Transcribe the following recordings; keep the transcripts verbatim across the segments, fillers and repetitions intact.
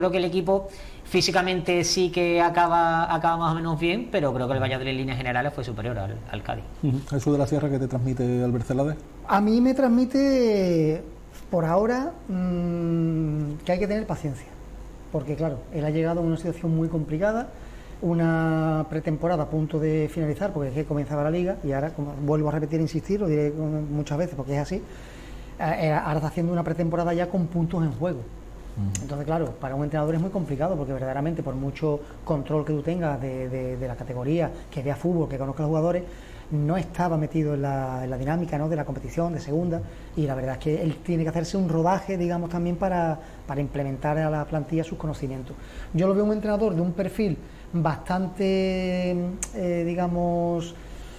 Creo que el equipo físicamente sí que acaba, acaba más o menos bien, pero creo que el Valladolid en líneas generales fue superior al, al Cádiz. Uh-huh. ¿Eso de la Sierra que te transmite Albert Celades? A mí me transmite, por ahora, mmm, que hay que tener paciencia, porque claro, él ha llegado a una situación muy complicada, una pretemporada a punto de finalizar, porque es que comenzaba la Liga, y ahora, como vuelvo a repetir e insistir, lo diré muchas veces porque es así, ahora está haciendo una pretemporada ya con puntos en juego. Entonces, claro, para un entrenador es muy complicado, porque verdaderamente por mucho control que tú tengas de, de, de la categoría, que vea fútbol, que conozca a los jugadores, no estaba metido en la, en la dinámica, ¿no?, de la competición, de segunda, y la verdad es que él tiene que hacerse un rodaje, digamos, también para, para implementar a la plantilla sus conocimientos. Yo lo veo un entrenador de un perfil bastante, eh, digamos,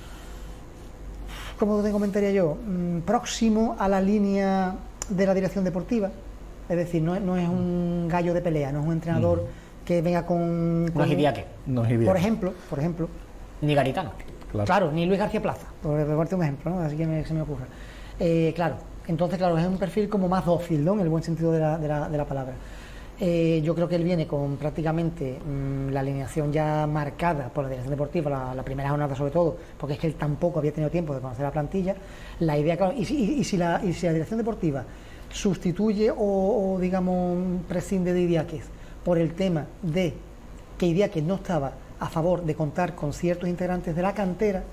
¿cómo te comentaría yo?, mm, próximo a la línea de la dirección deportiva. Es decir, no, no es un gallo de pelea, no es un entrenador mm. que venga con... con no es Idiáquez. No es Idiáquez. Por ejemplo, por ejemplo. Ni Garitano. Claro, claro, ni Luis García Plaza, por darte un ejemplo, ¿no? Así que me, se me ocurre. Eh, claro, entonces, claro, es un perfil como más dócil, ¿no?, en el buen sentido de la, de la, de la palabra. Eh, yo creo que él viene con prácticamente mmm, la alineación ya marcada por la dirección deportiva, la, la primera jornada sobre todo, porque es que él tampoco había tenido tiempo de conocer la plantilla. La idea, claro, y, y, y, si, la, y si la dirección deportiva sustituye o, o digamos prescinde de Idiáquez por el tema de que Idiáquez no estaba a favor de contar con ciertos integrantes de la cantera,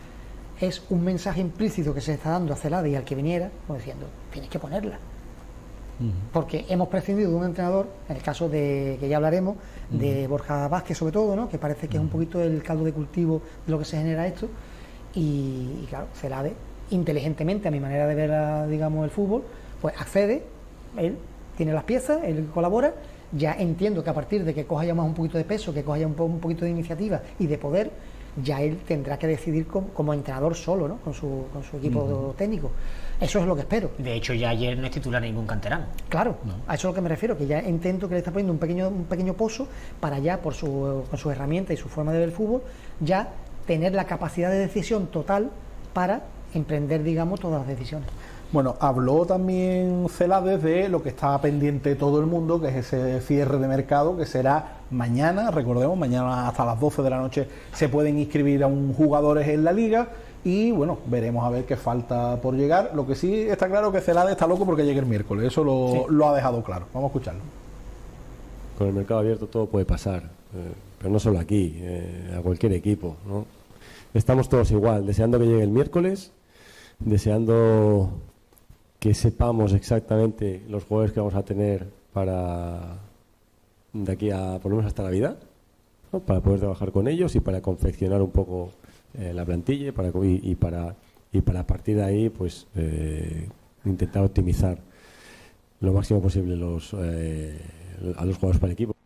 es un mensaje implícito que se está dando a Celades y al que viniera, como diciendo, tienes que ponerla. Uh-huh. Porque hemos prescindido de un entrenador, en el caso de, que ya hablaremos, uh-huh. de Borja Vázquez sobre todo, ¿no?, que parece que uh-huh. es un poquito el caldo de cultivo de lo que se genera esto, y, y claro, Celades, inteligentemente, a mi manera de ver, a, digamos, el fútbol, pues accede, él tiene las piezas, él colabora. Ya entiendo que a partir de que coja ya más un poquito de peso, que coja ya un, po un poquito de iniciativa y de poder, ya él tendrá que decidir como, como entrenador solo, ¿no?, con su, con su equipo uh-huh. técnico. Eso es lo que espero. De hecho, ya ayer no es titular ningún canterano. Claro, no. A eso es lo que me refiero, que ya intento que le está poniendo un pequeño, un pequeño pozo para ya, por su, con sus herramientas y su forma de ver el fútbol, ya tener la capacidad de decisión total para emprender, digamos, todas las decisiones. Bueno, habló también Celades de lo que está pendiente todo el mundo, que es ese cierre de mercado, que será mañana, recordemos, mañana hasta las doce de la noche se pueden inscribir a un jugadores en la Liga, y bueno, veremos a ver qué falta por llegar. Lo que sí está claro que Celades está loco porque llegue el miércoles, eso lo, sí. lo ha dejado claro. Vamos a escucharlo. Con el mercado abierto todo puede pasar, eh, pero no solo aquí, eh, a cualquier equipo, ¿no? Estamos todos igual, deseando que llegue el miércoles, deseando que sepamos exactamente los jugadores que vamos a tener para de aquí a por lo menos hasta Navidad, ¿no?, para poder trabajar con ellos y para confeccionar un poco eh, la plantilla para, y, y para y para a partir de ahí pues eh, intentar optimizar lo máximo posible los eh, a los jugadores para el equipo.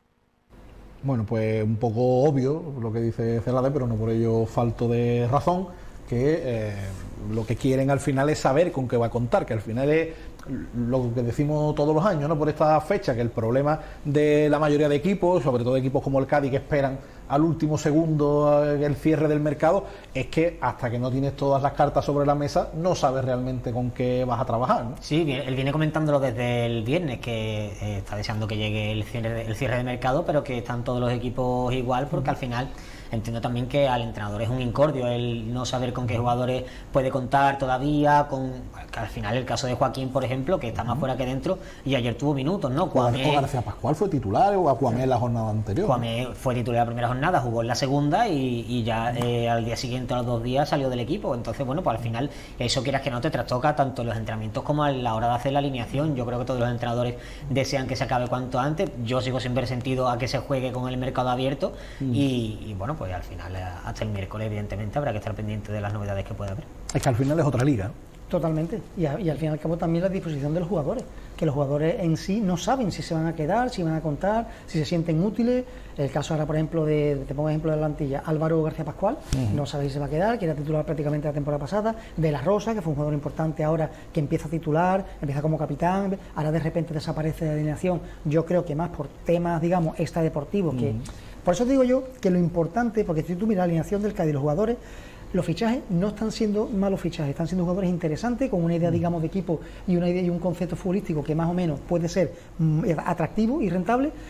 Bueno, pues un poco obvio lo que dice Celades, pero no por ello falto de razón, que eh, lo que quieren al final es saber con qué va a contar, que al final es lo que decimos todos los años, ¿no?, por esta fecha, que el problema de la mayoría de equipos, sobre todo equipos como el Cádiz, que esperan al último segundo el cierre del mercado, es que hasta que no tienes todas las cartas sobre la mesa no sabes realmente con qué vas a trabajar, ¿no? Sí, él viene comentándolo desde el viernes, que eh, está deseando que llegue el cierre, de, el cierre de mercado, pero que están todos los equipos igual, porque al final entiendo también que al entrenador es un incordio el no saber con qué jugadores puede contar todavía, con que al final el caso de Joaquín, por ejemplo, que está más fuera que dentro, y ayer tuvo minutos, ¿no? Cuamé, o García Pascual fue titular, o a Cuamé en la jornada anterior. Cuamé fue titular la primera jornada, jugó en la segunda y, y ya eh, al día siguiente, a los dos días, salió del equipo. Entonces, bueno, pues al final eso, quieras que no, te trastoca tanto en los entrenamientos como a la hora de hacer la alineación. Yo creo que todos los entrenadores desean que se acabe cuanto antes. Yo sigo sin ver sentido a que se juegue con el mercado abierto mm. y, y bueno, pues al final hasta el miércoles evidentemente habrá que estar pendiente de las novedades que pueda haber. Es que al final es otra liga. Totalmente, y, a, y al fin y al cabo también la disposición de los jugadores, que los jugadores en sí no saben si se van a quedar, si van a contar, si se sienten útiles. El caso ahora, por ejemplo, de, te pongo ejemplo de la plantilla, Álvaro García Pascual, uh-huh. no sabe si se va a quedar, que era titular prácticamente la temporada pasada. De la Rosa, que fue un jugador importante ahora, que empieza a titular, empieza como capitán, ahora de repente desaparece de la alineación. Yo creo que más por temas, digamos, extradeportivos, uh-huh. que por eso digo yo que lo importante, porque si tú miras la alineación del Cádiz, los jugadores, los fichajes no están siendo malos fichajes, están siendo jugadores interesantes, con una idea, digamos, de equipo y una idea y un concepto futbolístico que más o menos puede ser mm, atractivo y rentable,